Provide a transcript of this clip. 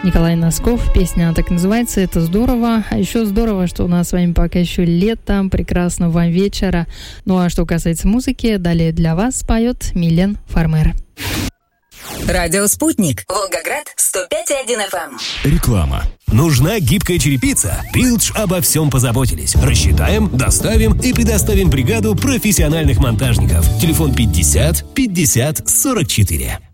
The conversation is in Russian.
Николай Носков. Песня так и называется. Это здорово. А еще здорово, что у нас с вами пока еще лето. Прекрасного вам вечера. Ну а что касается музыки, далее для вас поет Милен Фармер. Радио «Спутник». Волгоград, 105,1 FM. Реклама. Нужна гибкая черепица? Пилдж обо всем позаботились. Рассчитаем, доставим и предоставим бригаду профессиональных монтажников. Телефон 50 50 44.